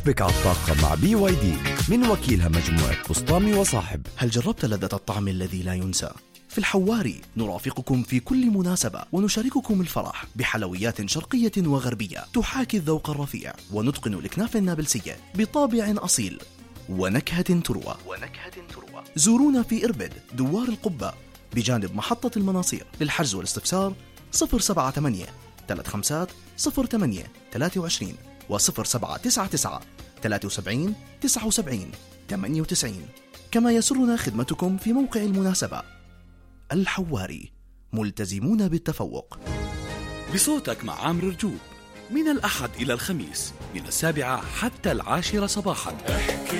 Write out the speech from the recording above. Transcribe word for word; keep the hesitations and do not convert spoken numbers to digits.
اشبك على الطاقة مع بي واي دي من وكيلها مجموعة بسطامي وصاحب. هل جربت لذة الطعم الذي لا ينسى؟ في الحواري نرافقكم في كل مناسبة ونشارككم الفرح بحلويات شرقية وغربية تحاكي الذوق الرفيع، ونتقن الإكناف النابلسية بطابع أصيل ونكهة تروى ونكهة تروى. زورونا في إربد دوار القبة بجانب محطة المناصير. للحجز والاستفسار صفر سبعة ثمانية ثلاثة خمسة صفر ثمانية ثلاثة وعشرين وصفر سبعة تسعة تسعة ثلاثة وسبعين تسعة وسبعين ثمانية وتسعين. كما يسرنا خدمتكم في موقع المناسبة. الحواري، ملتزمون بالتفوق. بصوتك مع عامر رجوب من الأحد إلى الخميس من السابعة حتى العاشرة صباحا.